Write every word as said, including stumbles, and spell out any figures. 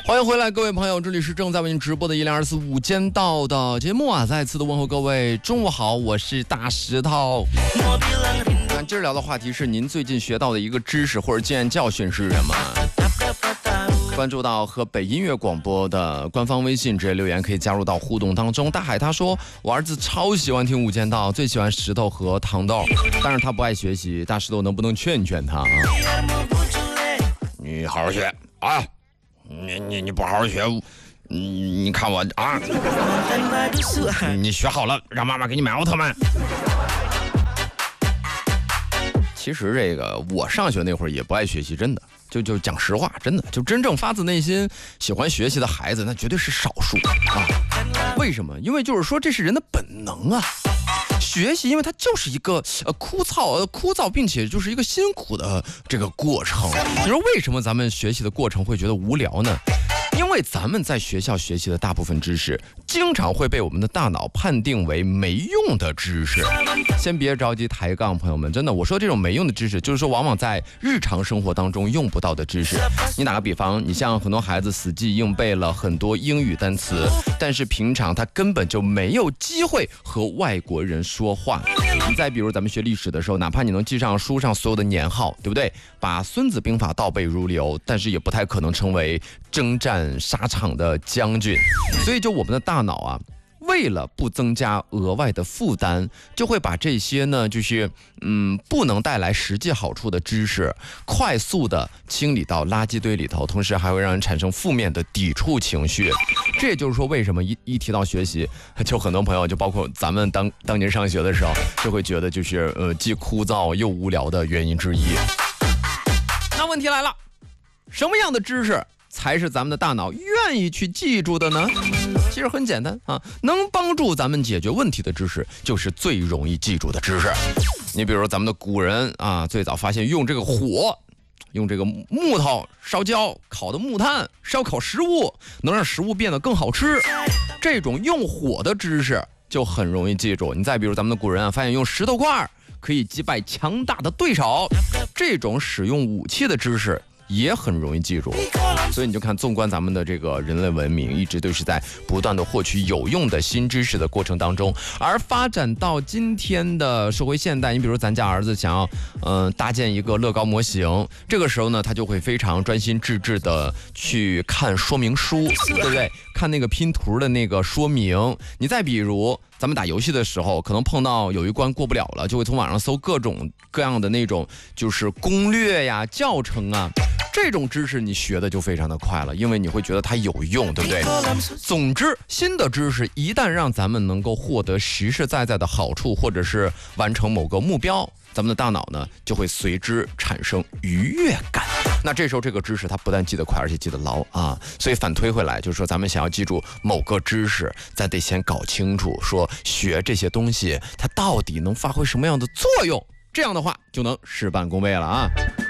欢迎回来，各位朋友，这里是正在为您直播的一零二四午间道的节目啊！再次的问候各位，中午好，我是大石头。咱今儿聊的话题是您最近学到的一个知识或者经验教训是什么？关注到河北音乐广播的官方微信直接留言，可以加入到互动当中。大海他说，我儿子超喜欢听午间道，最喜欢石头和糖豆，但是他不爱学习，大石头能不能劝劝他啊？你好好学啊！你你你不好好学，你你看我啊！你学好了，让妈妈给你买奥特曼。其实这个我上学那会儿也不爱学习，真的。就就讲实话，真的就真正发自内心喜欢学习的孩子，那绝对是少数啊！为什么？因为就是说这是人的本能啊。学习，因为它就是一个呃枯燥、呃枯燥，并且就是一个辛苦的这个过程。你说为什么咱们学习的过程会觉得无聊呢？因为咱们在学校学习的大部分知识，经常会被我们的大脑判定为没用的知识。先别着急抬杠，朋友们，真的，我说这种没用的知识，就是说往往在日常生活当中用不到的知识。你打个比方，你像很多孩子死记硬背了很多英语单词，但是平常他根本就没有机会和外国人说话。你再比如咱们学历史的时候，哪怕你能记上书上所有的年号，对不对？把《孙子兵法》倒背如流，但是也不太可能成为征战沙场的将军。所以就我们的大脑啊，为了不增加额外的负担，就会把这些呢就是嗯不能带来实际好处的知识快速的清理到垃圾堆里头，同时还会让人产生负面的抵触情绪。这也就是说为什么一一提到学习，就很多朋友就包括咱们当当年上学的时候，就会觉得就是呃既枯燥又无聊的原因之一。那问题来了，什么样的知识才是咱们的大脑愿意去记住的呢？其实很简单啊，能帮助咱们解决问题的知识，就是最容易记住的知识。你比如咱们的古人啊，最早发现用这个火，用这个木头烧焦烤的木炭烧烤食物，能让食物变得更好吃。这种用火的知识就很容易记住。你再比如咱们的古人啊，发现用石头块可以击败强大的对手，这种使用武器的知识也很容易记住。所以你就看，纵观咱们的这个人类文明，一直都是在不断的获取有用的新知识的过程当中。而发展到今天的社会现代，你比如咱家儿子想要嗯、呃、搭建一个乐高模型，这个时候呢，他就会非常专心致志的去看说明书，对不对？看那个拼图的那个说明。你再比如咱们打游戏的时候，可能碰到有一关过不了了，就会从网上搜各种各样的那种就是攻略呀、教程啊。这种知识你学的就非常的快了，因为你会觉得它有用，对不对？总之，新的知识一旦让咱们能够获得实实在在的好处，或者是完成某个目标，咱们的大脑呢就会随之产生愉悦感。那这时候这个知识它不但记得快，而且记得牢啊。所以反推回来，就是说咱们想要记住某个知识，咱得先搞清楚说学这些东西它到底能发挥什么样的作用，这样的话就能事半功倍了啊。